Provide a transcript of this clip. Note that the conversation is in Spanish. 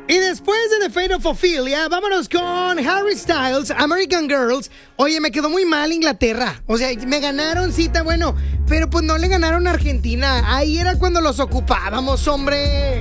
Y después de The Fate of Ophelia, vámonos con Harry Styles, American Girls. Oye, me quedó muy mal Inglaterra. O sea, me ganaron cita, bueno, pero pues no le ganaron a Argentina. Ahí era cuando los ocupábamos, hombre.